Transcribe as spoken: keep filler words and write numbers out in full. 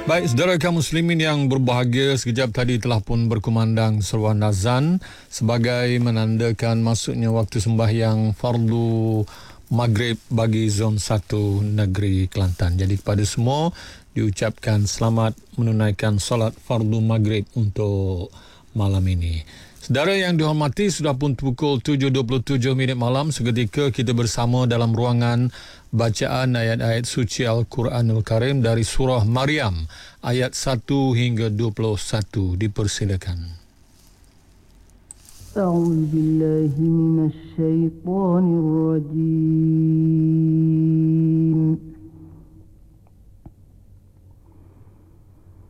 Baik, saudara kaum muslimin yang berbahagia, sekejap tadi telah pun berkumandang seruan azan sebagai menandakan masuknya waktu sembahyang fardu maghrib bagi zon satu negeri Kelantan. Jadi kepada semua diucapkan selamat menunaikan solat fardu maghrib untuk malam ini. Saudara yang dihormati, sudah pun pukul tujuh dua puluh tujuh minit malam. Seketika kita bersama dalam ruangan bacaan ayat-ayat suci Al-Quranul Karim dari surah Maryam ayat satu hingga dua puluh satu. Dipersilakan. A'udzu billahi minasyaitonir rajim.